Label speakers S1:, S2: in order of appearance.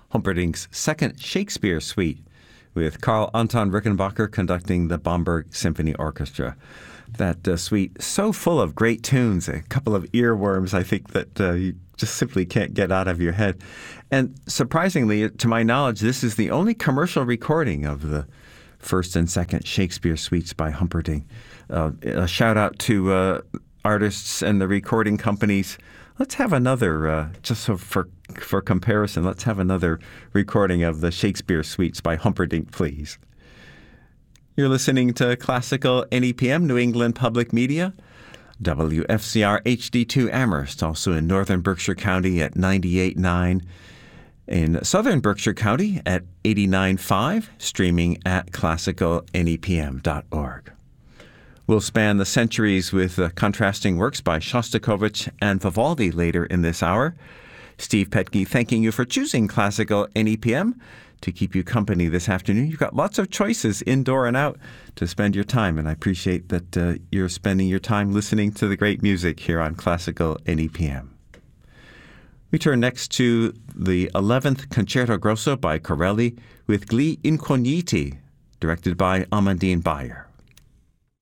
S1: Humperdinck's Second Shakespeare Suite, with Carl Anton Rickenbacker conducting the Bamberg Symphony Orchestra. That suite, so full of great tunes, a couple of earworms, I think, that you just simply can't get out of your head. And surprisingly, to my knowledge, this is the only commercial recording of the first and second Shakespeare suites by Humperdinck. A shout out to artists and the recording companies. Let's have another, just so for comparison, let's have another recording of the Shakespeare suites by Humperdinck, please. You're listening to Classical NEPM, New England Public Media, WFCR HD2 Amherst, also in northern Berkshire County at 98.9, in southern Berkshire County at 89.5, streaming at classicalnepm.org. We'll span the centuries with contrasting works by Shostakovich and Vivaldi later in this hour. Steve Petke thanking you for choosing Classical NEPM to keep you company this afternoon. You've got lots of choices indoor and out to spend your time, and I appreciate that you're spending your time listening to the great music here on Classical NEPM. We turn next to the 11th Concerto Grosso by Corelli with Gli Incogniti, directed by Amandine Bayer.